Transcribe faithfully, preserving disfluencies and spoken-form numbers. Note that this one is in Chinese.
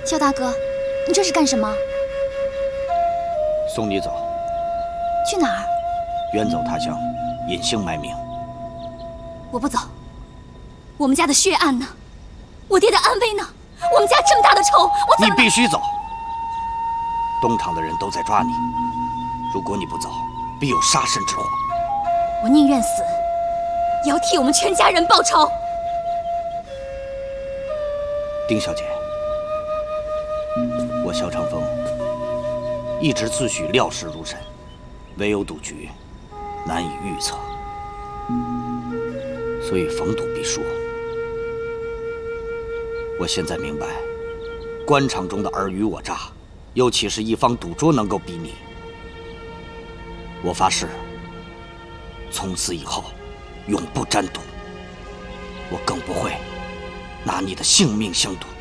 萧大哥，你这是干什么？ 送你走。 去哪儿？ 远走他乡，隐姓埋名。 我不走。我们家的血案呢？我爹的安危呢？我们家这么大的仇，我怎么…… 你必须走。东厂的人都在抓你，如果你不走，必有杀身之祸。 我宁愿死，也要替我们全家人报仇。 丁小姐，我萧长风一直自诩料事如神，唯有赌局难以预测，所以逢赌必输。我现在明白，官场中的尔虞我诈，又岂是一方赌桌能够比拟？我发誓，从此以后永不沾赌，我更不会拿你的性命相赌。